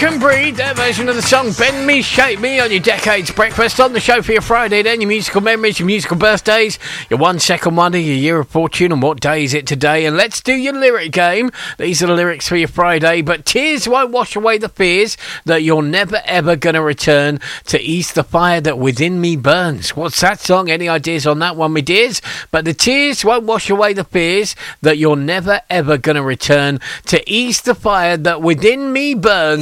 American Breed, their version of the song Bend Me, Shape Me on your Decades Breakfast. On the show for your Friday then, your musical memories, your musical birthdays, your 1 second wonder, your year of fortune, and what day is it today. And let's do your lyric game. These are the lyrics for your Friday. But tears won't wash away the fears that you're never ever going to return to ease the fire that within me burns. What's that song? Any ideas on that one, my dears? But the tears won't wash away the fears that you're never ever going to return to ease the fire that within me burns.